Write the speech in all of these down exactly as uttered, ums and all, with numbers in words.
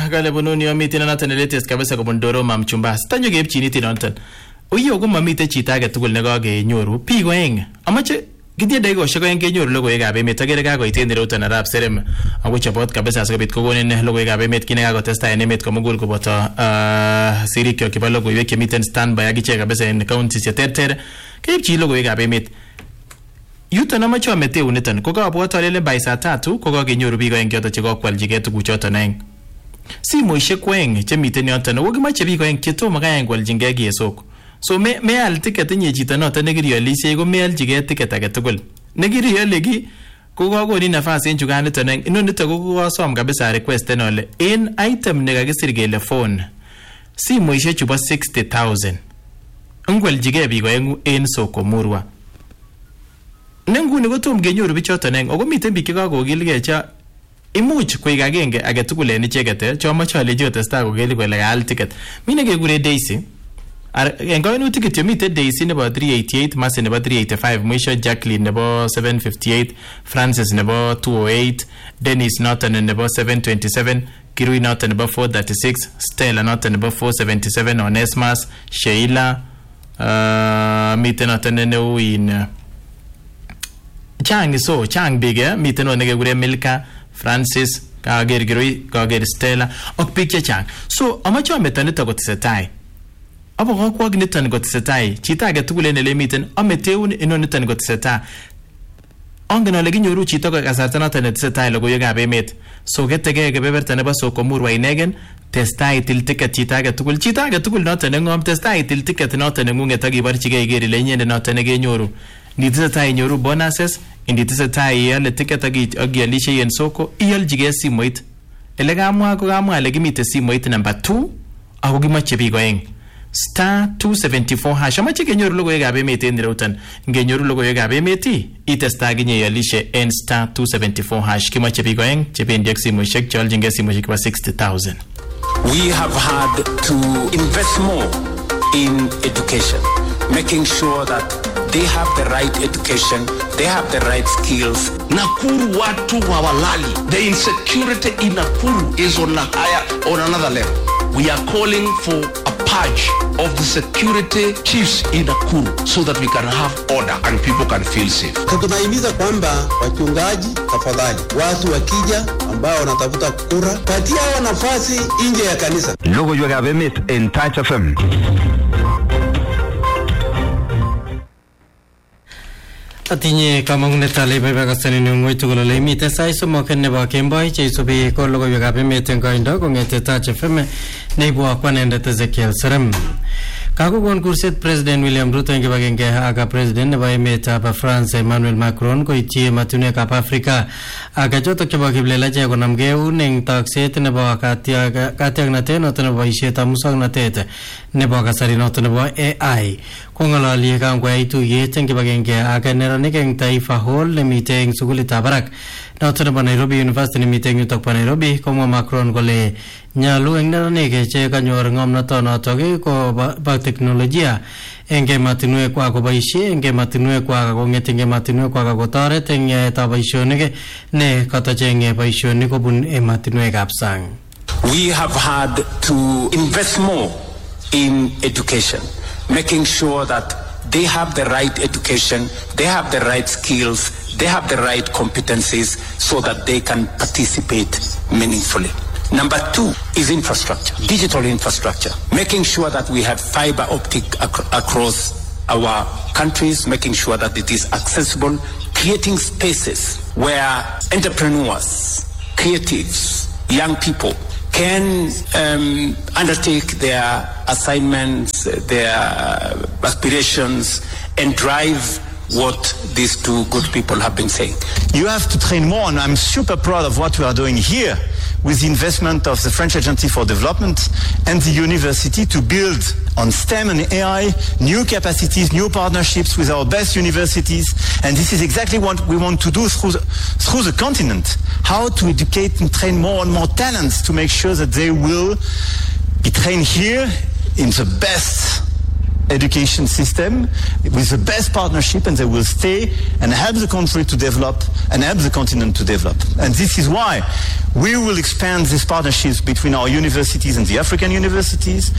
kale bununi yomiten noton latest kabisa kobun Doroma Mchumbas. Tanyo keipchini tinoton. Uyo ko mamite chito age tugul ne kakenyoru. Biik oeng. Amache kitie dakikoshek oeng kenyoru logoiwekab emet. Agere kakoit en iroton arap Serem. Ako chobot kabisa sikobit kokonin logoiwekab emet kine kakotestai en emet komugul koboto sirikyok chebo logoiwek chemiten standby akichek kabisa en counties cheterter. Keipchi logoiwekab emet. Yuton amache ameteu niton ko kabwat alele by saa tatu ko kakenyoru biik oeng choto che kokwaljigei tuguchoton oeng. Simoishek oeng chemiten yoton ko kimache biik oeng chetomo kayai kwaljingei kiesok. So me meal ticket inye chito noton nekirialishe ko mealjigei ticket age tugul. Nekiriale ki ko kakonin nafas en chuganiton oeng. Inoniton ko kosom kabisa request en ole en item nekakisir kele phone. Simoishek chubo sixty thousand. Ngwaljigei biik oengu en soko Murwa. Nenguni kotom kenyoru bichoton oeng ako miten biik chekakokilgei cha imuch koik agenge age tugul en icheket cho moche ale jotesta kokeli kole kaal ticket. Mine kekure Daisy. En kainutik kityo miten Daisy nebo three eighty-eight, Mercy nebo three eighty-five, mwisho Jacqueline nebo seven fifty-eight, Francis nebo two oh eight, Dennis Norton nebo seven twenty-seven, Kirui Norton nebo four thirty-six, Stella Norton nebo four seventy-seven, Onesmus, Sheila, uh, miten Norton neu in Chang so Chang bige miten one kekure Milka, Francis, kager Kirui, kager Stella ok biik chechang. So amache ameto nito kotesetai. Abo kakwak niton kotesetai. Chito age tugul en ele miten ameteun inoniton kotesetai. Ongen ole kinyoru chito ko kasarta noton netesetai logoiwekab emet. So ketege kebeberta nebo soko Murwa inegen testai til ticket chito age tugul. Chito age tugul noton ngom testai til ticket noton nengunget akibarchigei iger ile inyende noton nekenyoru. Nitesetai inyoru bonuses, inditesetai iale ticket akialishe en soko, ialjigei simoit. Ele kamwa ko kamwa ale kimite simoit number two ako kimache biik oeng. Star two seventy-four hash. Amache kenyoru logoiwekab emet en iroton. Ngenyoru logoiwekab emet itesta akinye ialishe en star two seventy-four hash. Kimache biik oeng chebendi ak simoishek chealjingei simoishek chebo sixty thousand. We have had to invest more in education, making sure that they have the right education, they have the right skills. Nakuru watu hawalali. The insecurity in Nakuru is on a higher, on another level. We are calling for a purge of the security chiefs in Nakuru so that we can have order and people can feel safe. Tunahimiza kwamba wachungaji, tafadhali watu wakija ambao wanatafuta kura, patia hao nafasi nje ya kanisa. Logoiwekab emet en Touch F M. Atinye kamangunet ale bebekasani ngoi tugul ole mite sai somok nebo kemboi cheisubi ko logoiwekab emet en koindo kongete Touch F M neibu akwanendet Ezekiel Serem. Kakokon kurset President William Ruto en kibagenge ak President nebo emetab France Emmanuel Macron koityi ematunwekab Afrika ak chotok chebo kiplelachek konamgei eun eng takset nebo katiaknatet noton nebo boisietab musoknotet nebo kasari noton nebo A I. Kong'ololi kangoyai tuyet eng kibagenge ak neranik eng Taifa Hall nemite eng sukulitab barak noton nebo Nairobi University nemite eng yutok bo Nairobi. Komwa Macron kole nyalu eng neranik che kanyor ng'omnotonotok ko ba teknolojia eng ematinwek kwak koboisie eng ematinwek kwak kong'et eng ematinwek kwak kotoret eng yaetab boisionik ne katachenge boisionik kobun ematinwekab sang. We have had to invest more in education, making sure that they have the right education, they have the right skills, they have the right competencies so that they can participate meaningfully. Number two is infrastructure, digital infrastructure, making sure that we have fiber optic ac- across our countries, making sure that it is accessible, creating spaces where entrepreneurs, creatives, young people can um, undertake their assignments, their aspirations, and drive what these two good people have been saying. You have to train more, and I'm super proud of what we are doing here with the investment of the French Agency for Development and the university to build on STEM and A I, new capacities, new partnerships with our best universities. And this is exactly what we want to do through the, through the continent. How to educate and train more and more talents to make sure that they will be trained here in the best education system with the best partnership, and they will stay and help the country to develop and help the continent to develop. And this is why we will expand these partnerships between our universities and the African universities.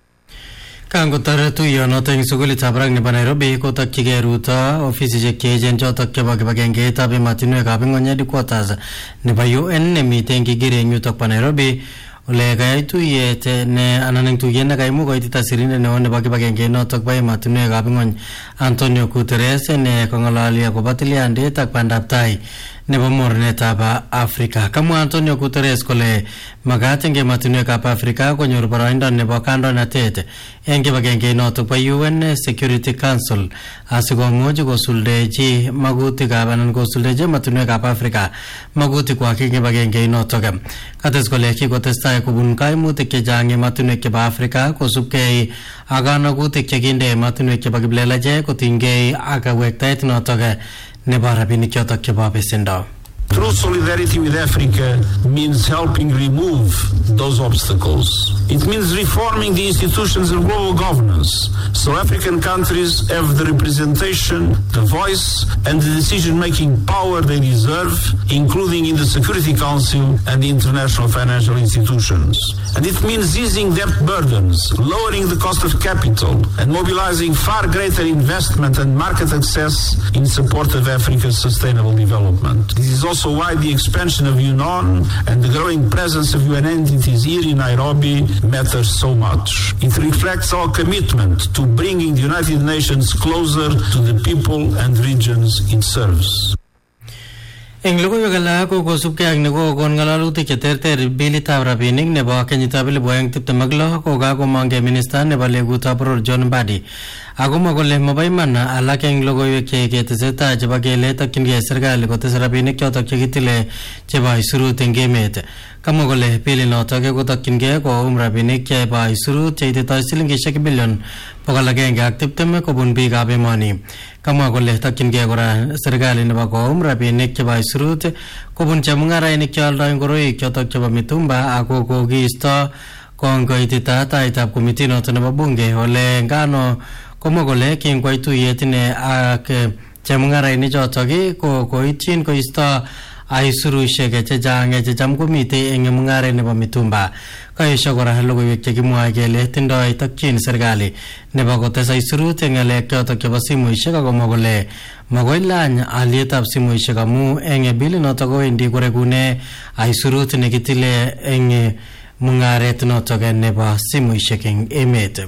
Kango taratu yonoto ing suguli tabrang ni Nairobi ko takkige ruta ofisi je kejen jo takke bag bagenge tabe matinu ka bingonya di quarters ne ba U N ne meeting ki gire nyu tok Nairobi ole ga tu yete ne ananeng tu yena ga mu ko itita sirine ne on bag bagenge no tok ba matinu ka bingon Antonio Guterres ne kongolali ko batili ande tak pandap tai ne ba morne taba Afrika kamu Antonio Guterres kole magatenge matinu ka Afrika ko nyor barainda ne ba kando na tete enge bagenge no to pa U N Security Council asigo ngoji go suldeji maguti ga banan go suldeji matune ga Afrika maguti kwa kinge bagenge no to gam kates ko leki ko testa ko bun kai mute ke jange matune ke ba Afrika ko subke aga no guti ke ginde matune ke bagiblela je ko tinge aga wektait no to ga ne barabini ke to ke ba besenda. True solidarity with Africa means helping remove those obstacles. It means reforming the institutions of global governance so African countries have the representation, the voice and the decision-making power they deserve, including in the Security Council and the international financial institutions. And it means easing debt burdens, lowering the cost of capital and mobilizing far greater investment and market access in support of Africa's sustainable development. This is also why the expansion of UNON and the growing presence of U N entities here in Nairobi matters so much. It reflects our commitment to bringing the United Nations closer to the people and regions it serves. Englogo yagala ko ko subke agne ko gon ngalalu te keter bili tabra bining ne ba kenyita bili boyang tip te maglo ko ga ko mange minister ne bale guta pro John Badi ago magole mobai mana ala ke englogo ye ke ke te seta je bagele takin ge sergal ko te sarabini kyo tak chigitile je ba isuru tenge met kamogole pili no ta ke ko takin ge ko umra bini ke ba isuru te te ta silinge shek billion pogala ge ga tip te me ko bun bi ga be mani kamogole takin ge gora sergal ne ba ko umra bini ke ba isuru ko bun chamungara ne kyal ra ngoro e kyo tak chaba mitumba ako ko gi sta kongo itita ta itap komiti no tana babunge ole ngano komogole kin ko itu yetine ak chamungara ni jotogi ko ko itin ko ista aisuru shege che jange che jam komite enge mungare ne ba mitumba ka yeshogora logo yeke ki muagele tindo itakin sergali ne ba gote sai suru tengale kyo to ke basimu ishega komogole magoilanya alietap simu ishega mu enge bili no to go indi gore gune aisuru tene kitile enge mungare tno to ge ne ba simu ishekeng emete.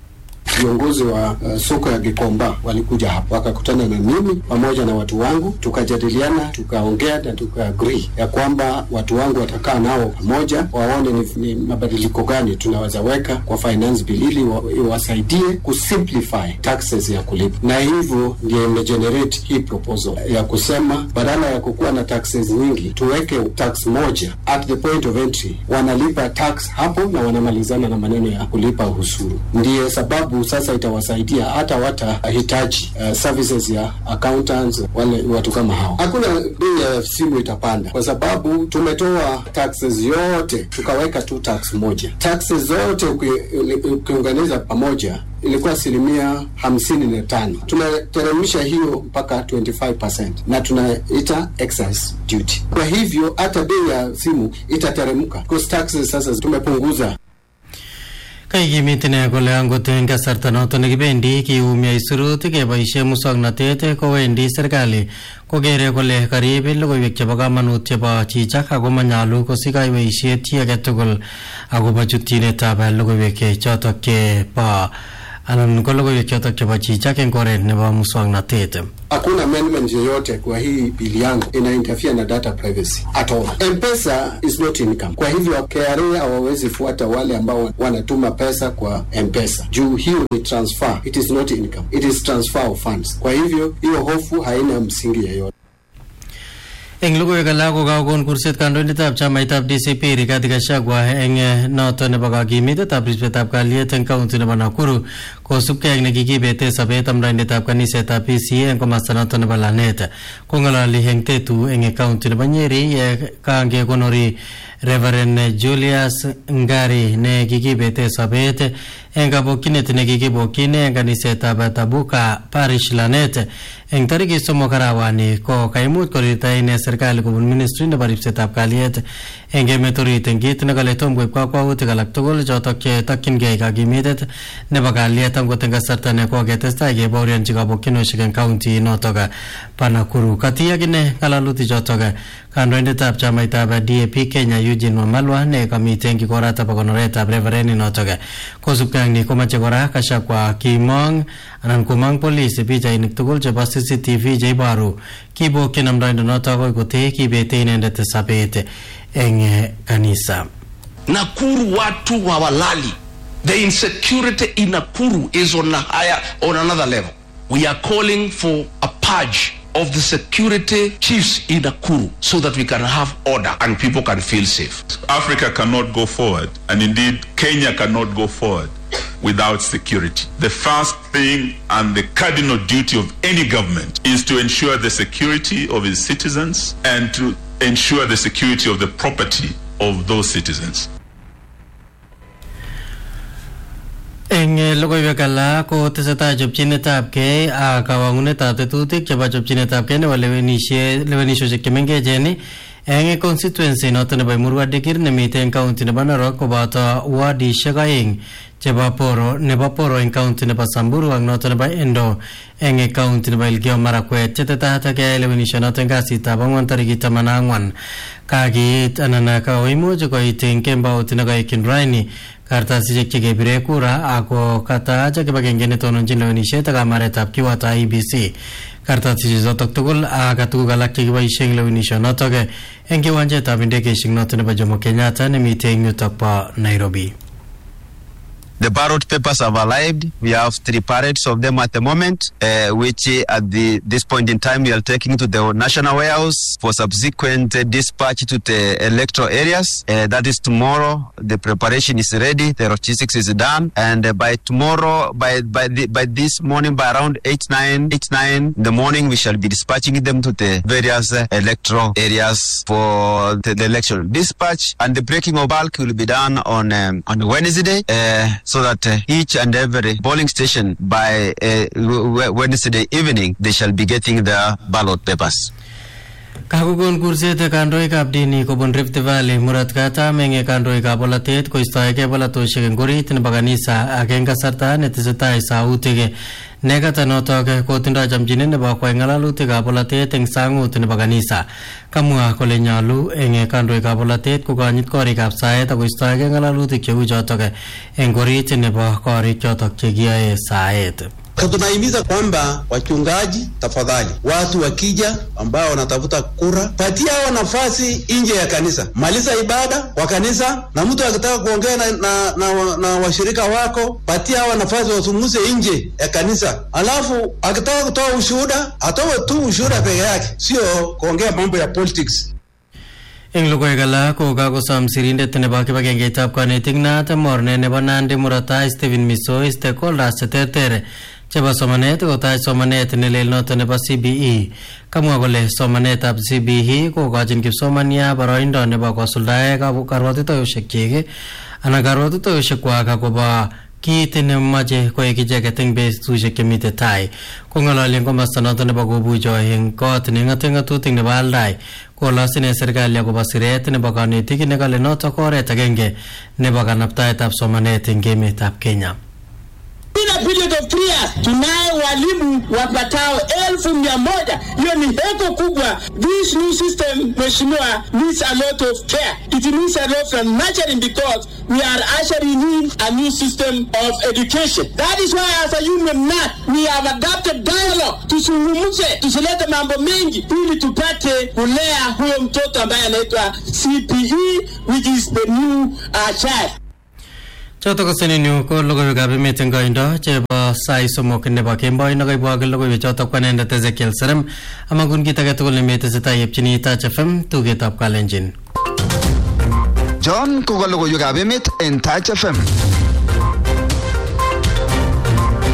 Viongozi wa uh, soko ya Gikomba walikuja hapa wakakutana na mimi pamoja na watu wangu, tukajadiliana, tukaongea na tukaagree ya kwamba watu wangu watakaa nao pamoja waone ni, ni mabadiliko gani tunaweza weka kwa finance bill ili wa, wasaidie kusimplify taxes ya kulipa, na hivyo ndio imegenerate hii proposal ya kusema badala ya kukuwa na taxes nyingi tuweke tax moja at the point of entry, wanalipa tax hapo na wanamalizana na maneno ya kulipa ushuru. Ndiye sababu sasa itawasaidia hata watahitaji uh, services ya accountants wale watu kama hao. Hakuna bei ya simu itapanda kwa sababu tumetoa taxes yote tukaweka tu tax moja. Taxes zote ukiunganisha pamoja ilikuwa asilimia hamsini na tano. Tunateremsha hiyo mpaka twenty-five percent na tunaita excise duty. Kwa hivyo hata bei ya simu itateremka kwa taxes sasa tumepunguza. Kaigi mitine kole angoten ka sartano to negibendi ki umya isuru tike baishe musognatet ko wendi serikali ko gere kole karibe logo yekche baga manutye ba chicha ka go manyalu ko sigai weishe ti agetugul ago bajutine ta ba logo yeke choto ke pa anan ko logo yeke choto ke ba chicha ken kore ne ba musognatet. Hakuna amendment yoyote kwa hii bili yangu ina interfere na data privacy at all. M-Pesa is not income. Kwa hivyo K R A hawawezi fuata wale ambao wanatuma pesa kwa M-Pesa. Juu hiyo ni transfer. It is not income. It is transfer of funds. Kwa hivyo hiyo hofu haina msingi yoyote. Englugo yagala ko ga gon kurset kando ni tab chama itab D C P Rigathi Gachagua eng noto ne baga gimite tab rispetap ka liye ten kaunti ne bana kuru ko kosubkei ak nekikibete sobet amdoindetab kanisetab P C A eng komasta noto nebo Lanet. Kong'ololi eng Tetu eng kaunti nebo Nyeri kangekonori Reverend Julius Ngari ne kikibete sobet eng kabokyinet ne kikibokyin eng kanisetab Tabuka Parish Lanet eng tariki somok arawani ko kaimut korirta ine serikali kobun ministry nebo ripsetab kalyet eng emet orit eng kit nekale tom koib kakwautik alak tugul chotok chetokyingei kakimitet nebo kalyet angot eng kasarta ne koketestai kebaorionchi kabokyinoshek eng kaunti notok pa Nakuru. Kati akine ng'alalutik chotok kandoindetab chamaitab D A P Kenya Eugene Wamalwa ne kamiten kikoratab konoretab reverend notok. Kosubkei ak ni komache kora Gachagua kimong anan komong police pichainik tugul chebo C C T V cheiboru kibokyin amdoindet notok akoi kote kibete inendet sabet eng kanisa. Nakuru watu hawalali. The insecurity in Nakuru is on a higher, on another level. We are calling for a purge of the security chiefs in Nakuru so that we can have order and people can feel safe. Africa cannot go forward, and indeed Kenya cannot go forward without security. The first thing and the cardinal duty of any government is to ensure the security of its citizens and to ensure the security of the property of those citizens. Eng logoiwek alak ko tesetai chopchinetab kei ak kawangunetab tetutik chebo chopchinetab kei nebo lewenisiosiek chemengechen eng constituency noto nebo Murwa Dikir nemiten county nebo Narok koboto wadishek aeng chebo Poro nebo Poro eng county nebo Samburu ak noto nebo Endo eng county nebo Elgeyo Marakwet chetetat keyai lewenisiet eng kasitab ang'wan tarikit taman ak ang'wan kakiit anan kaoimuch koit eng kembout nekaekyin raini kartasisiek chekebire kura ako katach kibagenge netononjin lewenisiet ak kamaretab kiwato I E B C. Kartasisiek chotok tugul ak tuguk alak chekiboisie eng lewenisionotok eng kiwanjetab ndegeisiek noto nebo Jomo Kenyatta nemite eng yutok po Nairobi. The ballot papers have arrived. We have three parades of them at the moment, uh, which uh, at the this point in time we are taking to the National Warehouse for subsequent uh, dispatch to the electoral areas. Uh, that is tomorrow. The preparation is ready. The logistics is done, and uh, by tomorrow, by by the, by this morning, by around eight nine eight nine in the morning, we shall be dispatching them to the various uh, electoral areas for the, the election dispatch. And the breaking of bulk will be done on um, on Wednesday. Uh, So that uh, each and every polling station by uh, Wednesday evening, they shall be getting their ballot papers. Kakukon kurset kandoikab dini kobun Rift Valley Murat Katam eng kandoikab bolatet koistoegei bolatosiek eng orit nebo kanisa ak eng kasarta netesetai sautik negata notok kotindoi chamchinet nebo kwai ng'alalutikab bolatet eng sangut nebo kanisa. Kamwa kole nyolu eng kandoikab bolatet kokonyit korikab saet ak koistoegei ng'alalutik cheu chotok eng orit nebo korik chotok chekiyoe saet. Tunahimiza kwamba wachungaji, tafadhali, watu wakija ambao wanatafuta kura, patia hao nafasi nje ya kanisa. Maliza ibada kwa kanisa, na mtu akitaka kuongea na, na, na, na washirika wako, patia hao nafasi wasunguse nje ya kanisa. Alafu akitaka kutoa ushuhuda, atoe tu ushuhuda peke yake, sio kuongea mambo ya politics. Eng logoiwek alak ko kakosom sirindet nebo kibagengeitab kanetik naat morne nebo Nandi Muratai Stephen Misoi stakeholders cheterter chebo somanet kotach somanet nelel noto nebo C B E. Kamwa kole somanetab C B E kokochin kipsomania boroindo nebo kosuldae karwatitoshek chik anan karwatitoshek kwak akobo kiit nemache koek icheket eng betusiek chemite tai. Kong'ololi eng komasta noto nebo kobucho eng kot neng'ate ng'atutik nebo Aldai kolos ine serikali akobo siret nebo kanetik nekale notok oret agenge nebo kanaptaetab somanet eng emetab Kenya. In a period of three years, tunaye walimu wapatao elfu mia moja. Hiyo ni heko kubwa. This new system, mheshimiwa, needs a lot of care. It needs a lot of nurturing because we are ushering in a new system of education. That is why as a union N A T, we have adapted dialogue. Tusungumuze, tusilete mambo mengi, ili tupate kulea huyo mtoto ambaye anaitwa C P E, which is the new uh, child. Choto ko senenyu ko logoiwekab emet eng koindo chebo sai somok nebo kemboi nekaibwok logoiwek chotok kwanendet Ezekiel Serem amangun kit age tugul nemetesetai yepchini Touch F M tugetab Kalenjin. John ko logoiwekab emet en Touch F M.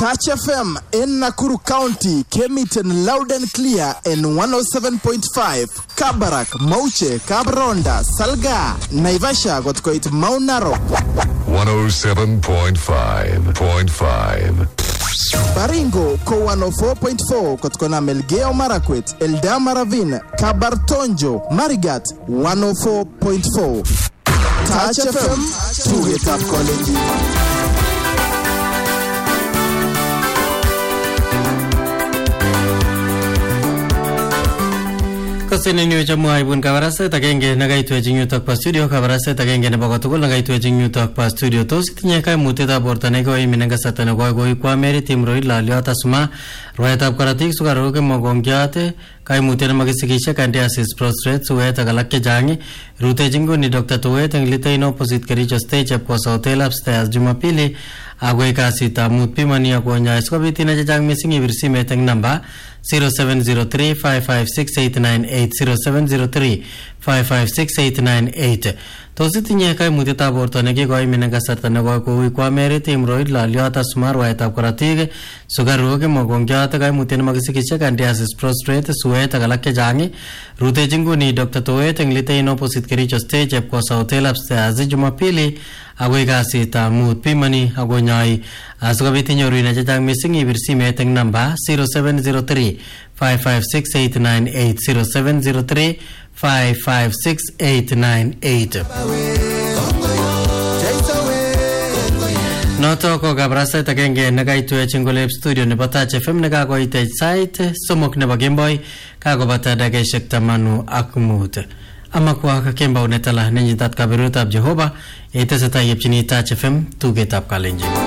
Touch F M in Nakuru County came it in loud and clear in one oh seven point five. Kabarak, Mauche, Kabronda, Salga, Naivasha got quite Mount Narok. one oh seven point five point five. Baringo ko one oh four point four kotkona Melgeo Marakwet, Eldama Ravine, Kabartonjo, Marigat one oh four point four. Touch F M, to get up quality. Kasini niyo jamu aibun kabarasa takenge nagaitu ejing yutak pa studio kabarasa takenge ne bagotukul nagaitu ejing yutak pa studio to sitinya kai muteta bortane ko iminanga satana ko go kwa meri timroi lalio tasma royatap karatik sugaro ke mogongyate kai mutena magisikisha kandiasis prostrate sueta galakke jangi rute jingo ni Doctor Toet anglita in opposite karicho stage kwa hotel upstairs Jumapili agoi kasita mutpimani akonya iskobitina jang missing ivirsi meteng namba zero seven zero three five five six eight nine eight zero seven zero three five five six eight nine eight. Tositinya kai mutita bortone ke goi minanga sartana go ko kwa mere timroid lalio tasmar wa eta karatige sugaru ke mogongyata kai mutena magisikisha kandiasis prostrate sueta galakke jangi rute jingu ni Doctor Toet anglita in opposite karicho stage kwa hotel upstairs Jumapili agoi kasita mutpimani agonyai asgabiti nyoruina jang missing ivirsi meteng namba zero seven zero three five five six eight nine eight zero seven zero three five five six eight nine eight. Noto ko gabrasa takenge nagaitu e chingolep studio ne Touch F M nagago ite site somok ne bagimboy kago bata dage shekta manu akmut ama kwa kakemba unetala nenyi tat kabirutab Jehova ite sata yepchini Touch F M tugetap kalenje.